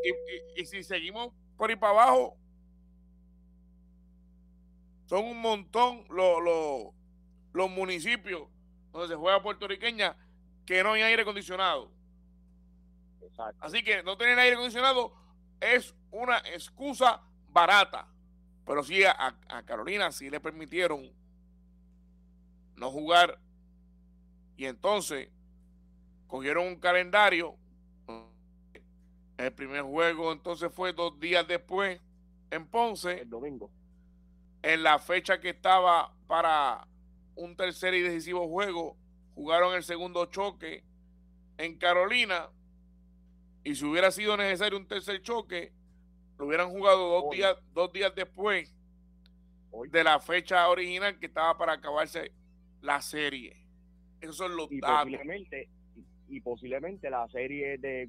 y si seguimos por ahí para abajo, son un montón los municipios donde se juega puertorriqueña que no hay aire acondicionado. Exacto. Así que no tener aire acondicionado es una excusa barata. Pero sí, a Carolina sí le permitieron no jugar. Y entonces cogieron un calendario. El primer juego entonces fue 2 días después en Ponce. El domingo. En la fecha que estaba para un tercer y decisivo juego, jugaron el segundo choque en Carolina. Y si hubiera sido necesario un tercer choque, lo hubieran jugado dos días después de la fecha original que estaba para acabarse la serie. Esos son los datos. Posiblemente la serie de